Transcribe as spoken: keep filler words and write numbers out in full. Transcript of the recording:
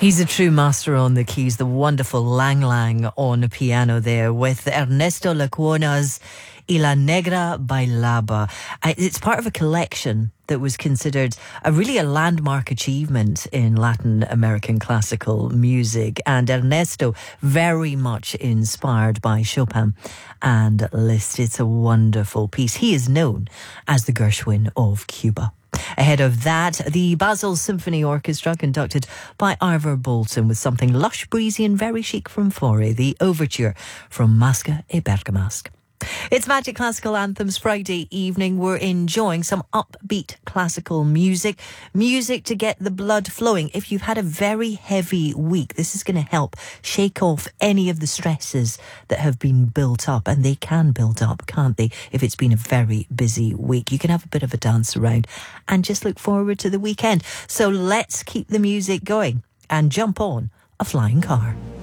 He's a true master on the keys, the wonderful Lang Lang on the piano there with Ernesto Lecuona's Y la Negra Bailaba. It's part of a collection that was considered a really a landmark achievement in Latin American classical music, and Ernesto very much inspired by Chopin and Liszt. It's a wonderful piece. He is known as the Gershwin of Cuba. Ahead of that, the Basel Symphony Orchestra, conducted by Ivor Bolton, with something lush, breezy and very chic from Fauré, the overture from Masca e Bergamasque. It's Magic Classical Anthems Friday evening. We're enjoying some upbeat classical music. Music to get the blood flowing. If you've had a very heavy week, this is going to help shake off any of the stresses that have been built up. And they can build up, can't they? If it's been a very busy week, you can have a bit of a dance around and just look forward to the weekend. So let's keep the music going and jump on a flying car.